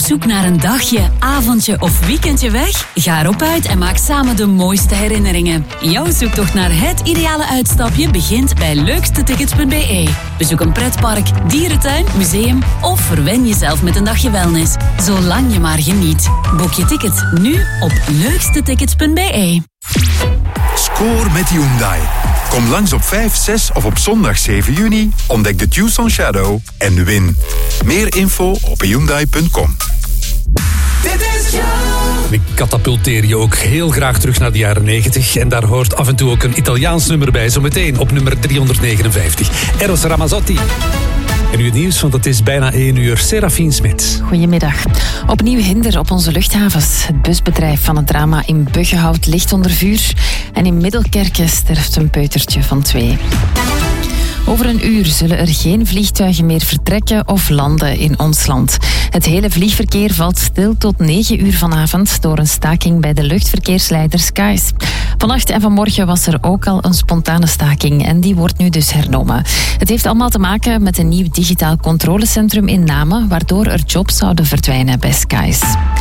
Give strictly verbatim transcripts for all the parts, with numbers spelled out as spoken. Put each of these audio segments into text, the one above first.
zoek naar een dagje, avondje of weekendje weg? Ga erop uit en maak samen de mooiste herinneringen. Jouw zoektocht naar het ideale uitstapje begint bij leukste tickets punt b e. Bezoek een pretpark, dierentuin, museum of verwen jezelf met een dagje wellness. Zolang je maar geniet. Boek je ticket nu op leukste tickets punt b e. Score met Hyundai. Kom langs op vijf, zes of op zondag zeven juni. Ontdek de Tucson Shadow en win. Meer info op hyundai punt com. Ik katapulteer je ook heel graag terug naar de jaren negentig. En daar hoort af en toe ook een Italiaans nummer bij. Zometeen op nummer driehonderdnegenenvijftig. Eros Ramazzotti. En nu het nieuws, want het is bijna één uur. Serafine Smit. Goedemiddag. Opnieuw hinder op onze luchthavens. Het busbedrijf van het drama in Buggenhout ligt onder vuur. En in Middelkerke sterft een peutertje van twee. Over een uur zullen er geen vliegtuigen meer vertrekken of landen in ons land. Het hele vliegverkeer valt stil tot negen uur vanavond door een staking bij de luchtverkeersleider Skies. Vannacht en vanmorgen was er ook al een spontane staking en die wordt nu dus hernomen. Het heeft allemaal te maken met een nieuw digitaal controlecentrum in Namen, waardoor er jobs zouden verdwijnen bij Skies.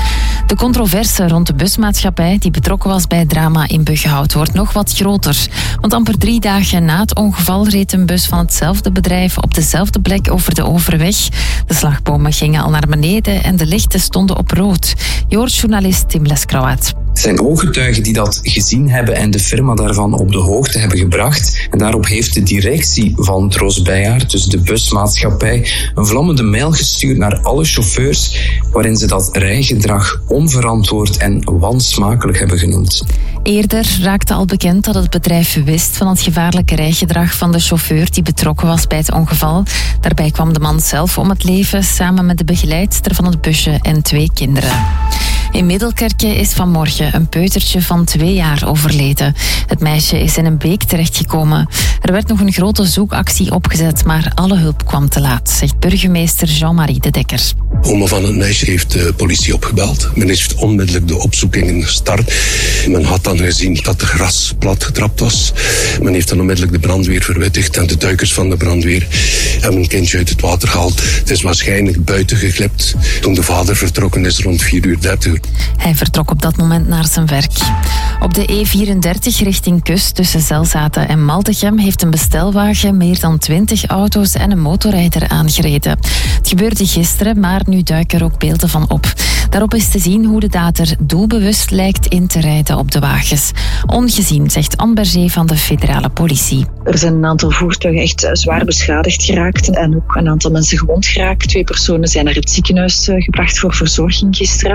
De controverse rond de busmaatschappij die betrokken was bij het drama in Buggenhout wordt nog wat groter. Want amper drie dagen na het ongeval reed een bus van hetzelfde bedrijf op dezelfde plek over de overweg. De slagbomen gingen al naar beneden en de lichten stonden op rood. Je hoort journalist Tim Leskrauwat. Het zijn ooggetuigen die dat gezien hebben en de firma daarvan op de hoogte hebben gebracht. En daarop heeft de directie van Troost Bijaard, dus de busmaatschappij, een vlammende mail gestuurd naar alle chauffeurs waarin ze dat rijgedrag onverantwoord en wansmakelijk hebben genoemd. Eerder raakte al bekend dat het bedrijf wist van het gevaarlijke rijgedrag van de chauffeur die betrokken was bij het ongeval. Daarbij kwam de man zelf om het leven samen met de begeleidster van het busje en twee kinderen. In Middelkerke is vanmorgen een peutertje van twee jaar overleden. Het meisje is in een beek terechtgekomen. Er werd nog een grote zoekactie opgezet, maar alle hulp kwam te laat, zegt burgemeester Jean-Marie de Dekker. Oma van het meisje heeft de politie opgebeld. Men heeft onmiddellijk de opzoekingen gestart. Men had dan gezien dat de gras plat getrapt was. Men heeft dan onmiddellijk de brandweer verwittigd en de duikers van de brandweer hebben een kindje uit het water gehaald. Het is waarschijnlijk buiten geglipt toen de vader vertrokken is rond vier uur dertig. Hij vertrok op dat moment naar zijn werk. Op de E vierendertig richting Kust tussen Zelzaten en Maldegem heeft een bestelwagen meer dan twintig auto's en een motorrijder aangereden. Het gebeurde gisteren, maar nu duiken er ook beelden van op. Daarop is te zien hoe de dader doelbewust lijkt in te rijden op de wagens. Ongezien, zegt Anne Berger van de federale politie. Er zijn een aantal voertuigen echt zwaar beschadigd geraakt en ook een aantal mensen gewond geraakt. Twee personen zijn naar het ziekenhuis gebracht voor verzorging gisteren.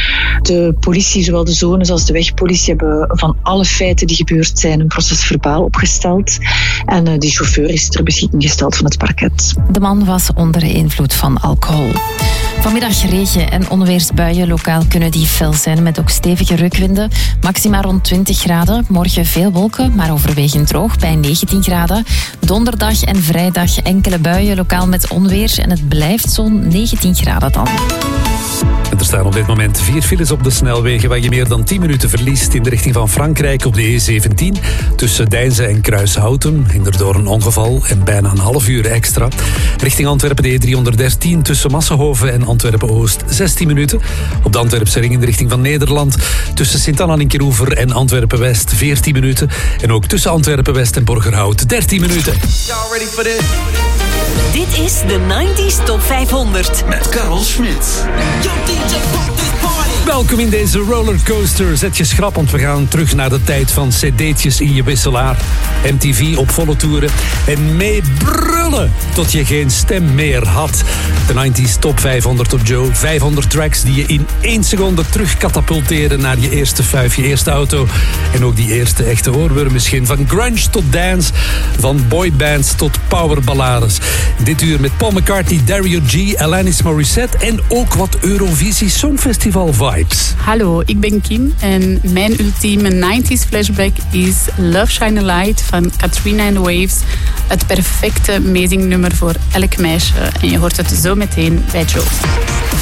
De politie, zowel de zones als de wegpolitie, hebben van alle feiten die gebeurd zijn een procesverbaal opgesteld. En die chauffeur is ter beschikking gesteld van het parket. De man was onder de invloed van alcohol. Vanmiddag regen en onweersbuien. Lokaal kunnen die fel zijn met ook stevige rukwinden. Maxima rond twintig graden. Morgen veel wolken, maar overwegend droog bij negentien graden. Donderdag en vrijdag enkele buien, lokaal met onweer. En het blijft zo'n negentien graden dan. Er staan op dit moment vier files op de snelwegen waar je meer dan tien minuten verliest in de richting van Frankrijk op de E zeventien. Tussen Deinze en Kruishouten, hinder door een ongeval en bijna een half uur extra. Richting Antwerpen de E driehonderddertien tussen Massenhoven en Antwerpen-Oost zestien minuten. Op de Antwerpse ring in de richting van Nederland tussen Sint-Anna-Linkeroever en Antwerpen-West veertien minuten. En ook tussen Antwerpen-West en Borgerhout dertien minuten. Y'all ready for this? Dit is de negentig Top vijfhonderd. Met Karel Smit. Welkom in deze rollercoaster. Zet je schrap, want we gaan terug naar de tijd van cd'tjes in je wisselaar. M T V op volle toeren. En mee brullen tot je geen stem meer had. De negentig Top vijfhonderd op Joe. vijfhonderd tracks die je in één seconde terug katapulteren naar je eerste vijf, je eerste auto. En ook die eerste echte oorworm misschien. Van grunge tot dance. Van boybands tot powerballades. Dit uur met Paul McCartney, Dario G, Alanis Morissette en ook wat Eurovisie Songfestival vibes. Hallo, ik ben Kim en mijn ultieme negentig flashback is Love Shine a Light van Katrina and the Waves. Het perfecte meezingnummer voor elk meisje. En je hoort het zo meteen bij Joe.